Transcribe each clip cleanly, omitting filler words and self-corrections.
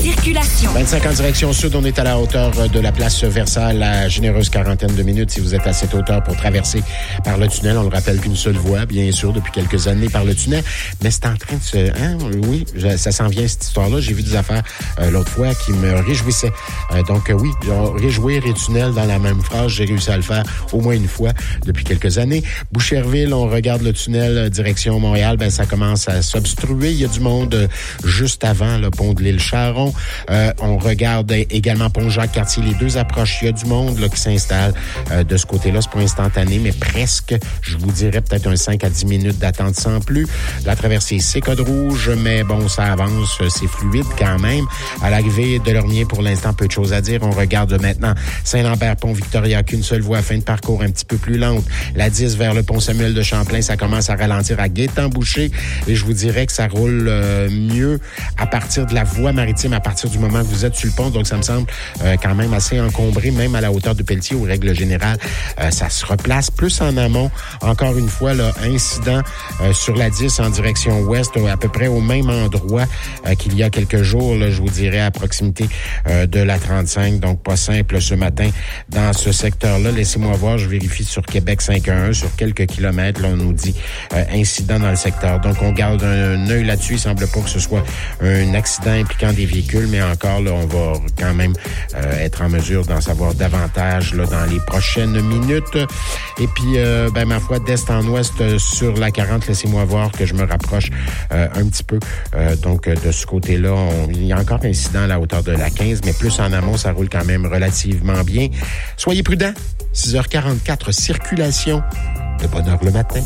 circulation. 25 en direction sud, on est à la hauteur de la place Versailles, la généreuse quarantaine de minutes. Si vous êtes à cette hauteur pour traverser par le tunnel, on le rappelle qu'une seule voie, bien sûr, depuis quelques années par le tunnel. Mais c'est en train de se... Oui, ça s'en vient, cette histoire-là. J'ai vu des affaires l'autre fois qui me réjouissaient. Oui, réjouir et tunnel dans la même phrase. J'ai réussi à le faire au moins une fois depuis quelques années. Boucherville, on regarde le tunnel direction Montréal. Ça commence à s'obstruer. Il y a du monde juste avant le pont de l'île Charon. On regarde également pont Jacques-Cartier, les deux approches. Il y a du monde là, qui s'installe de ce côté-là. C'est pas instantané, mais presque. Je vous dirais peut-être un 5 à 10 minutes d'attente sans plus. La traversée, c'est code rouge, mais bon, ça avance. C'est fluide quand même. À l'arrivée de Lormier, pour l'instant, peu de choses à dire. On regarde maintenant Saint-Lambert, pont Victoria, qu'une seule voie, fin de parcours un petit peu plus lente. La 10 vers le pont Samuel de Champlain, ça commence à ralentir à Gaétan-Boucher. Et je vous dirais que ça roule mieux à partir de la voie maritime, à partir du moment que vous êtes sur le pont. Donc, ça me semble quand même assez encombré, même à la hauteur de Pelletier, aux règles générales. Ça se replace plus en amont. Encore une fois, là, incident sur la 10 en direction ouest, à peu près au même endroit qu'il y a quelques jours, là, je vous dirais, à proximité de la 35. Donc, pas simple ce matin dans ce secteur-là. Laissez-moi voir, je vérifie sur Québec 511, sur quelques kilomètres. Là, on nous dit incident dans le secteur. Donc, on garde un œil là-dessus. Il semble pas que ce soit un accident impliquant des véhicules, mais encore, là, on va quand même être en mesure d'en savoir davantage là, dans les prochaines minutes. Et puis, ma foi, d'est en ouest sur la 40, laissez-moi voir que je me rapproche un petit peu. Donc, de ce côté-là, il y a encore un incident à la hauteur de la 15, mais plus en amont, ça roule quand même relativement bien. Soyez prudents. 6h44, circulation. De bonne heure le matin.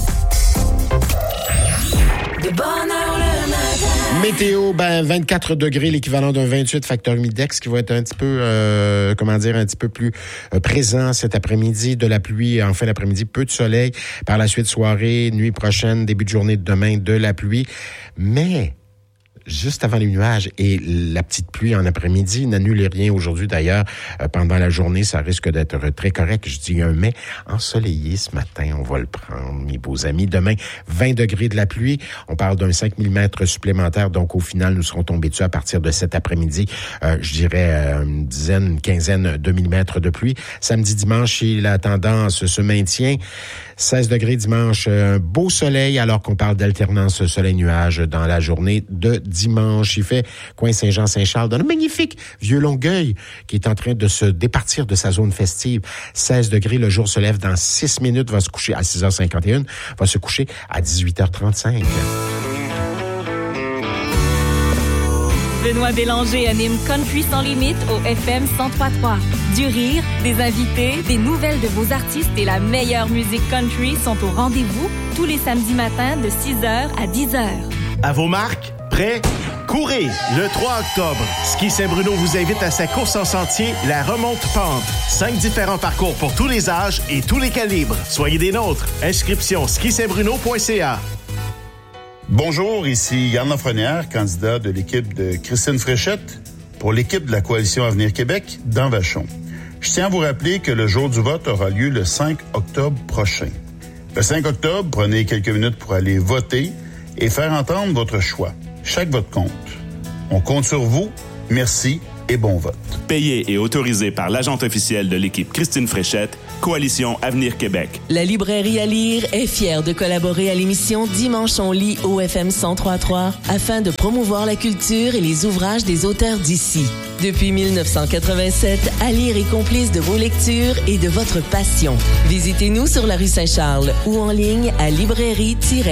De bonne heure le matin. Météo, 24 degrés, l'équivalent d'un 28 facteur humidex qui va être un petit peu, un petit peu plus présent cet après-midi. De la pluie en fin d'après-midi, peu de soleil. Par la suite, soirée, nuit prochaine, début de journée de demain, de la pluie. Mais... juste avant les nuages et la petite pluie en après-midi, n'annulez rien aujourd'hui d'ailleurs. Pendant la journée, ça risque d'être très correct. Je dis un mai ensoleillé ce matin, on va le prendre, mes beaux amis. Demain, 20 degrés de la pluie. On parle d'un 5 mm supplémentaire, donc au final, nous serons tombés dessus à partir de cet après-midi. Je dirais une quinzaine de millimètres de pluie. Samedi, dimanche, si la tendance se maintient, 16 degrés dimanche, un beau soleil, alors qu'on parle d'alternance soleil-nuage dans la journée de dimanche. Il fait coin Saint-Jean-Saint-Charles dans le magnifique Vieux-Longueuil qui est en train de se départir de sa zone festive. 16 degrés, le jour se lève dans 6 minutes, va se coucher à 6h51, va se coucher à 18h35. Benoît Bélanger anime Country sans limite au FM 103.3. Du rire, des invités, des nouvelles de vos artistes et la meilleure musique country sont au rendez-vous tous les samedis matins de 6h à 10h. À vos marques, prêts, courez! Le 3 octobre, Ski Saint-Bruno vous invite à sa course en sentier, la remonte-pente. 5 différents parcours pour tous les âges et tous les calibres. Soyez des nôtres. Inscription skisaintbruno.ca. Bonjour, ici Yann Lafrenière, candidat de l'équipe de Christine Fréchette pour l'équipe de la Coalition Avenir Québec dans Vachon. Je tiens à vous rappeler que le jour du vote aura lieu le 5 octobre prochain. Le 5 octobre, prenez quelques minutes pour aller voter et faire entendre votre choix. Chaque vote compte. On compte sur vous. Merci et bon vote. Payé et autorisé par l'agente officielle de l'équipe Christine Fréchette, Coalition Avenir Québec. La librairie à lire est fière de collaborer à l'émission Dimanche on lit au FM 103.3 afin de promouvoir la culture et les ouvrages des auteurs d'ici. Depuis 1987, à lire est complice de vos lectures et de votre passion. Visitez-nous sur la rue Saint-Charles ou en ligne à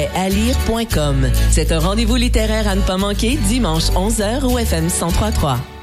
librairie-alire.com. C'est un rendez-vous littéraire à ne pas manquer dimanche 11h au FM 103.3.